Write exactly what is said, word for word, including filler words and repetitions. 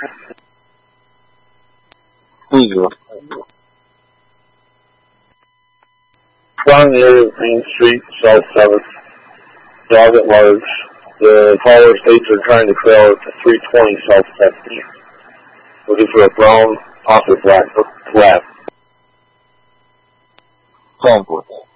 Eagle. Brown area of Main Street, South seventh. Dog at large. The caller states they're trying to trail it to three twenty South seventeenth. Looking for a brown, possibly black flat. Ten foot.